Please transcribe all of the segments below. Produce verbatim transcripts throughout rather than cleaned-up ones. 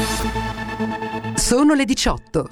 Sono le diciotto.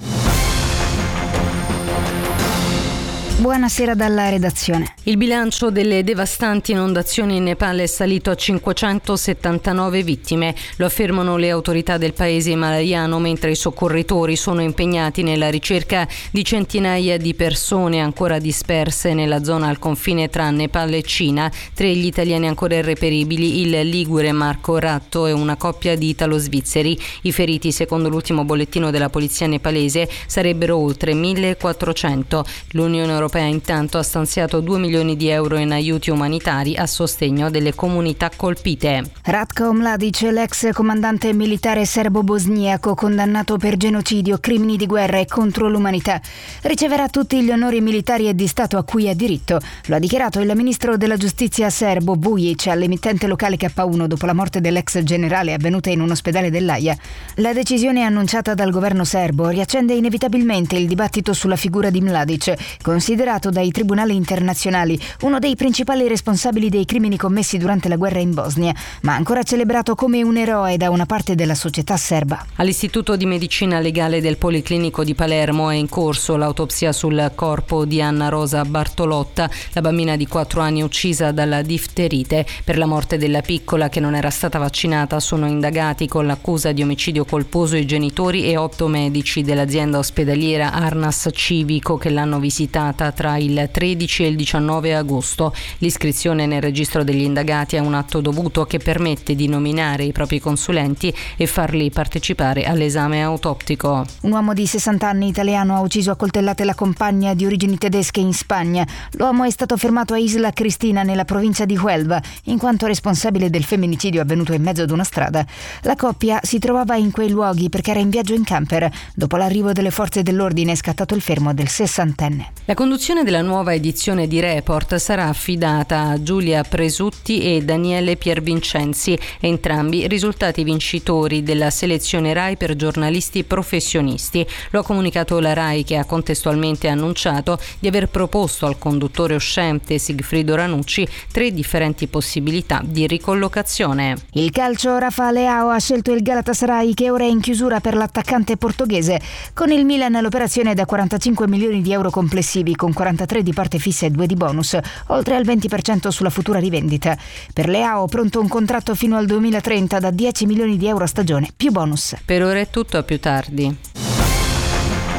Buonasera dalla redazione. Il bilancio delle devastanti inondazioni in Nepal è salito a cinquecentosettantanove vittime. Lo affermano le autorità del paese himalayano, mentre i soccorritori sono impegnati nella ricerca di centinaia di persone ancora disperse nella zona al confine tra Nepal e Cina. Tra gli italiani ancora irreperibili il ligure Marco Ratto e una coppia di italo-svizzeri. I feriti, secondo l'ultimo bollettino della polizia nepalese, sarebbero oltre millequattrocento. L'Unione Europea intanto ha stanziato due milioni di euro in aiuti umanitari a sostegno delle comunità colpite. Ratko Mladic, l'ex comandante militare serbo-bosniaco condannato per genocidio, crimini di guerra e contro l'umanità, riceverà tutti gli onori militari e di Stato a cui ha diritto. Lo ha dichiarato il ministro della giustizia serbo Vujic all'emittente locale K uno dopo la morte dell'ex generale avvenuta in un ospedale dell'Aia. La decisione annunciata dal governo serbo riaccende inevitabilmente il dibattito sulla figura di Mladic, considerato dai tribunali internazionali uno dei principali responsabili dei crimini commessi durante la guerra in Bosnia, ma ancora celebrato come un eroe da una parte della società serba. All'Istituto di Medicina Legale del Policlinico di Palermo è in corso l'autopsia sul corpo di Anna Rosa Bartolotta, la bambina di quattro anni uccisa dalla difterite. Per la morte della piccola, che non era stata vaccinata, sono indagati con l'accusa di omicidio colposo i genitori e otto medici dell'azienda ospedaliera Arnas Civico che l'hanno visitata tra il tredici e il diciannove agosto. L'iscrizione nel registro degli indagati è un atto dovuto che permette di nominare i propri consulenti e farli partecipare all'esame autoptico. Un uomo di sessanta anni italiano ha ucciso a coltellate la compagna di origini tedesche in Spagna. L'uomo è stato fermato a Isla Cristina nella provincia di Huelva in quanto responsabile del femminicidio avvenuto in mezzo ad una strada. La coppia si trovava in quei luoghi perché era in viaggio in camper. Dopo l'arrivo delle forze dell'ordine è scattato il fermo del sessantenne. La conduzione della nuova edizione di Report sarà affidata a Giulia Presutti e Daniele Piervincenzi, entrambi risultati vincitori della selezione Rai per giornalisti professionisti. Lo ha comunicato la Rai, che ha contestualmente annunciato di aver proposto al conduttore uscente Sigfrido Ranucci tre differenti possibilità di ricollocazione. Il calcio, Rafa Leao ha scelto il Galatasaray, che ora è in chiusura per l'attaccante portoghese. Con il Milan l'operazione è da quarantacinque milioni di euro complessivi, con quarantatré di parte fissa e due di bonus, oltre al venti per cento sulla futura rivendita. Per Leao pronto un contratto fino al duemilatrenta da dieci milioni di euro a stagione, più bonus. Per ora è tutto, a più tardi.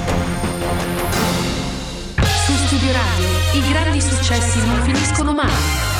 Su Studio Radio, i grandi successi non finiscono mai.